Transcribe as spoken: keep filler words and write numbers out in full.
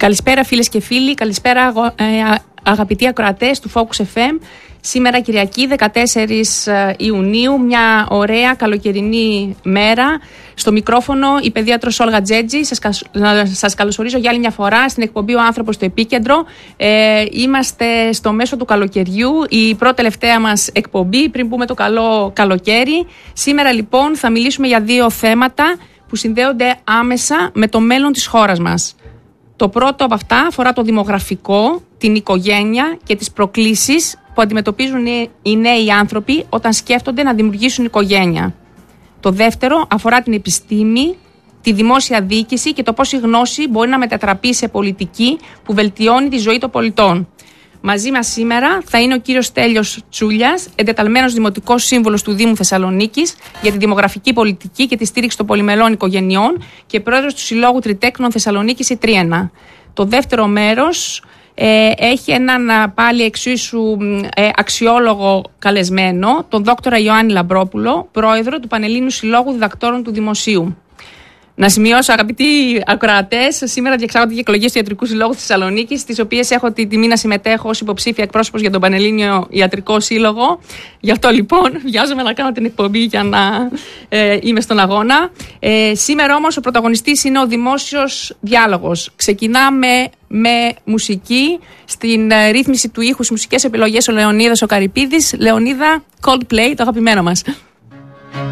Καλησπέρα φίλες και φίλοι, καλησπέρα ε, αγαπητοί ακροατές του Focus εφ εμ. Σήμερα Κυριακή δεκατέσσερις Ιουνίου, μια ωραία καλοκαιρινή μέρα. Στο μικρόφωνο η παιδίατρος Όλγα Τζέτζη. Σας, σας καλωσορίζω για άλλη μια φορά στην εκπομπή «Ο άνθρωπος στο επίκεντρο». Ε, είμαστε στο μέσο του καλοκαιριού, η πρώτη τελευταία μας εκπομπή πριν πούμε το καλό καλοκαίρι. Σήμερα λοιπόν θα μιλήσουμε για δύο θέματα που συνδέονται άμεσα με το μέλλον της χώρας μας. Το πρώτο από αυτά αφορά το δημογραφικό, την οικογένεια και τις προκλήσεις που αντιμετωπίζουν οι νέοι άνθρωποι όταν σκέφτονται να δημιουργήσουν οικογένεια. Το δεύτερο αφορά την επιστήμη, τη δημόσια διοίκηση και το πώς η γνώση μπορεί να μετατραπεί σε πολιτική που βελτιώνει τη ζωή των πολιτών. Μαζί μας σήμερα θα είναι ο κύριος Στέλιος Τσούλιας, εντεταλμένος Δημοτικός Σύμβουλος του Δήμου Θεσσαλονίκης για τη δημογραφική πολιτική και τη στήριξη των πολυμελών οικογενειών και πρόεδρος του Συλλόγου Τριτέκνων Θεσσαλονίκης η Τρίενα. Το δεύτερο μέρος ε, έχει έναν πάλι εξίσου ε, αξιόλογο καλεσμένο, τον δόκτορα Ιωάννη Λαμπρόπουλο, πρόεδρο του Πανελλήνιου Συλλόγου Διδακτόρων του Δημοσίου. Να σημειώσω, αγαπητοί ακροατές, σήμερα διεξάγονται οι εκλογές του Ιατρικού Συλλόγου Θεσσαλονίκης, στις οποίες έχω τη τιμή να συμμετέχω ως υποψήφια εκπρόσωπος για τον Πανελλήνιο Ιατρικό Σύλλογο. Γι' αυτό λοιπόν βιάζομαι να κάνω την εκπομπή για να ε, είμαι στον αγώνα. Ε, σήμερα όμως ο πρωταγωνιστής είναι ο δημόσιος διάλογος. Ξεκινάμε με μουσική. Στην ε, ρύθμιση του ήχου, στις μουσικές επιλογές ο Λεωνίδας ο Καρυπίδης. Λεωνίδα, Coldplay, το αγαπημένο μας.